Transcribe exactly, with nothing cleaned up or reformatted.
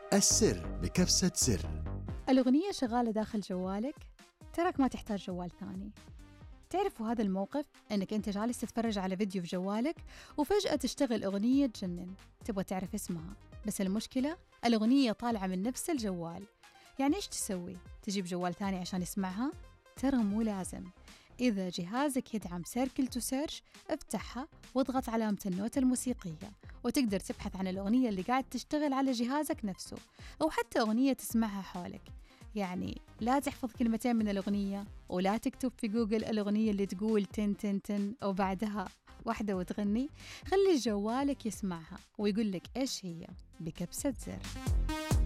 السر بكبسة سر. الأغنية شغالة داخل جوالك، تراك ما تحتاج جوال ثاني. تعرفوا هذا الموقف؟ أنك أنت جالس تتفرج على فيديو في جوالك وفجأة تشتغل أغنية تجنن، تبغى تعرف اسمها، بس المشكلة الأغنية طالعة من نفس الجوال. يعني إيش تسوي؟ تجيب جوال ثاني عشان يسمعها؟ ترى مو لازم. إذا جهازك يدعم سيركل تو سيرش، افتحها واضغط علامة النوتة الموسيقية وتقدر تبحث عن الأغنية اللي قاعد تشتغل على جهازك نفسه، أو حتى أغنية تسمعها حولك. يعني لا تحفظ كلمتين من الأغنية، ولا تكتب في جوجل الأغنية اللي تقول تن تن تن أو بعدها واحدة وتغني. خلي جوالك يسمعها ويقول لك إيش هي بكبسة زر.